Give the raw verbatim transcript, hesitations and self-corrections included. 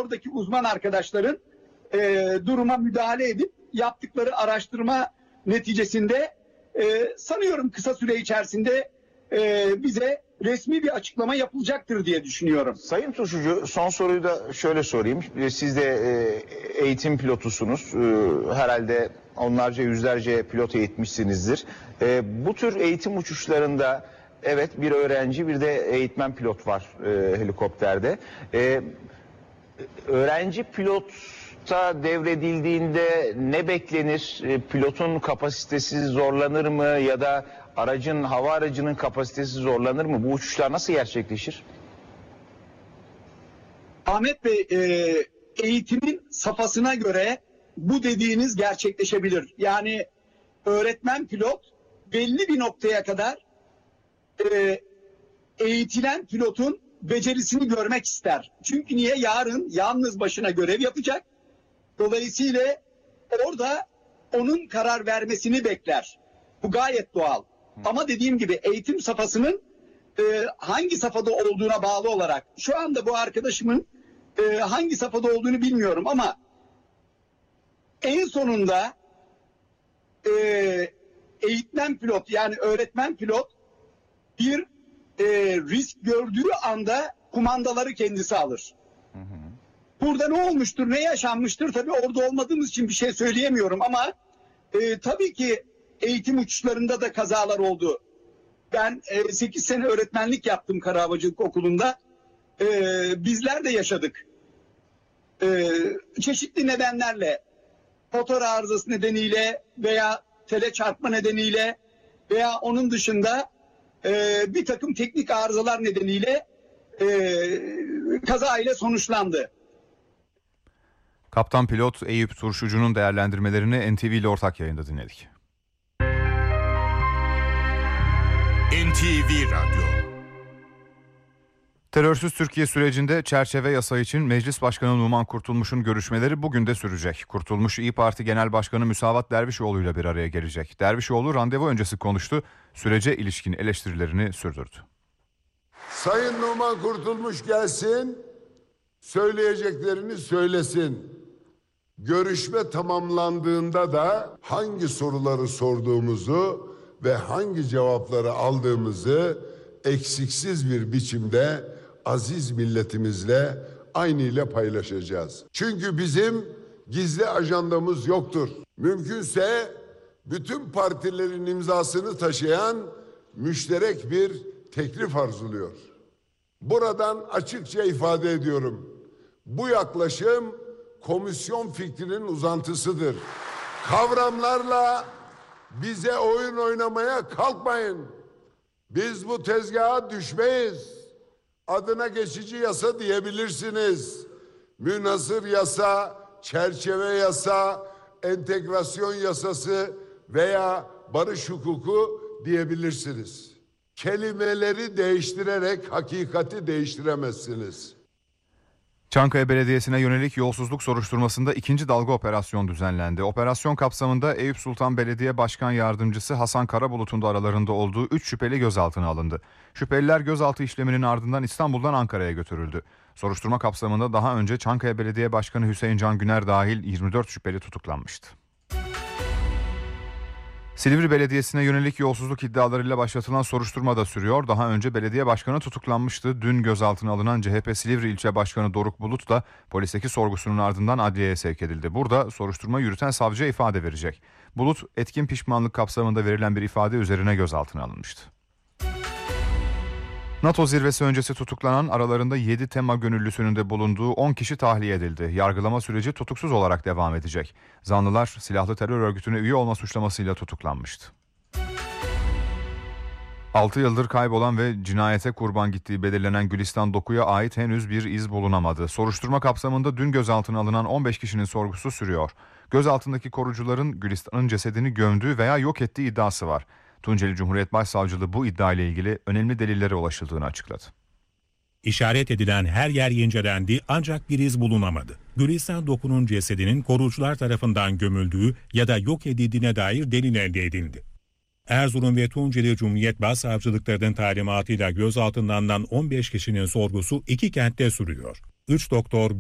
oradaki uzman arkadaşların e, duruma müdahale edip yaptıkları araştırma neticesinde e, sanıyorum kısa süre içerisinde e, bize resmi bir açıklama yapılacaktır diye düşünüyorum. Sayın Turşucu, son soruyu da şöyle sorayım. Siz de e, eğitim pilotusunuz. E, herhalde onlarca yüzlerce pilot eğitmişsinizdir. E, bu tür eğitim uçuşlarında evet bir öğrenci bir de eğitmen pilot var e, helikopterde. E, öğrenci pilota devredildiğinde ne beklenir? E, pilotun kapasitesi zorlanır mı ya da aracın, hava aracının kapasitesi zorlanır mı? Bu uçuşlar nasıl gerçekleşir? Ahmet Bey, e, eğitimin safhasına göre bu dediğiniz gerçekleşebilir. Yani öğretmen pilot belli bir noktaya kadar e, eğitilen pilotun becerisini görmek ister. Çünkü niye? Yarın yalnız başına görev yapacak. Dolayısıyla orada onun karar vermesini bekler. Bu gayet doğal. Ama dediğim gibi eğitim safhasının e, hangi safhada olduğuna bağlı olarak şu anda bu arkadaşımın e, hangi safhada olduğunu bilmiyorum ama en sonunda e, eğitmen pilot yani öğretmen pilot bir e, risk gördüğü anda kumandaları kendisi alır. Hı hı. Burada ne olmuştur, ne yaşanmıştır tabii orada olmadığımız için bir şey söyleyemiyorum ama e, tabii ki eğitim uçuşlarında da kazalar oldu. Ben e, sekiz sene öğretmenlik yaptım Kara Havacılık Okulu'nda. E, bizler de yaşadık. E, çeşitli nedenlerle, motor arızası nedeniyle veya tele çarpma nedeniyle veya onun dışında e, bir takım teknik arızalar nedeniyle e, kaza ile sonuçlandı. Kaptan pilot Eyüp Turşucu'nun değerlendirmelerini N T V ile ortak yayında dinledik. N T V Radyo. Terörsüz Türkiye sürecinde çerçeve yasa için Meclis Başkanı Numan Kurtulmuş'un görüşmeleri bugün de sürecek. Kurtulmuş İYİ Parti Genel Başkanı Müsavat Dervişoğlu ile bir araya gelecek. Dervişoğlu randevu öncesi konuştu, sürece ilişkin eleştirilerini sürdürdü. Sayın Numan Kurtulmuş gelsin, söyleyeceklerini söylesin. Görüşme tamamlandığında da hangi soruları sorduğumuzu ve hangi cevapları aldığımızı eksiksiz bir biçimde aziz milletimizle aynı ile paylaşacağız. Çünkü bizim gizli ajandamız yoktur. Mümkünse bütün partilerin imzasını taşıyan müşterek bir teklif arzuluyor. Buradan açıkça ifade ediyorum. Bu yaklaşım komisyon fikrinin uzantısıdır. Kavramlarla bize oyun oynamaya kalkmayın. Biz bu tezgaha düşmeyiz. Adına geçici yasa diyebilirsiniz. Münhasır yasa, çerçeve yasa, entegrasyon yasası veya barış hukuku diyebilirsiniz. Kelimeleri değiştirerek hakikati değiştiremezsiniz. Çankaya Belediyesi'ne yönelik yolsuzluk soruşturmasında ikinci dalga operasyon düzenlendi. Operasyon kapsamında Eyüp Sultan Belediye Başkan Yardımcısı Hasan Karabulut'un da aralarında olduğu üç şüpheli gözaltına alındı. Şüpheliler gözaltı işleminin ardından İstanbul'dan Ankara'ya götürüldü. Soruşturma kapsamında daha önce Çankaya Belediye Başkanı Hüseyin Can Güner dahil yirmi dört şüpheli tutuklanmıştı. Silivri Belediyesi'ne yönelik yolsuzluk iddialarıyla başlatılan soruşturma da sürüyor. Daha önce belediye başkanı tutuklanmıştı. Dün gözaltına alınan C H P Silivri İlçe Başkanı Doruk Bulut da polisteki sorgusunun ardından adliyeye sevk edildi. Burada soruşturma yürüten savcıya ifade verecek. Bulut, etkin pişmanlık kapsamında verilen bir ifade üzerine gözaltına alınmıştı. NATO zirvesi öncesi tutuklanan aralarında yedi tema gönüllüsünün de bulunduğu on kişi tahliye edildi. Yargılama süreci tutuksuz olarak devam edecek. Zanlılar silahlı terör örgütüne üye olma suçlamasıyla tutuklanmıştı. altı yıldır kaybolan ve cinayete kurban gittiği belirlenen Gülistan Doku'ya ait henüz bir iz bulunamadı. Soruşturma kapsamında dün gözaltına alınan on beş kişinin sorgusu sürüyor. Gözaltındaki korucuların Gülistan'ın cesedini gömdüğü veya yok ettiği iddiası var. Tunceli Cumhuriyet Başsavcılığı bu iddia ile ilgili önemli delillere ulaşıldığını açıkladı. İşaret edilen her yer incelendi ancak bir iz bulunamadı. Gülistan Doku'nun cesedinin korucular tarafından gömüldüğü ya da yok edildiğine dair delil elde edildi. Erzurum ve Tunceli Cumhuriyet Başsavcılıklarının talimatıyla gözaltına alınan on beş kişinin sorgusu iki kentte sürüyor. üç doktor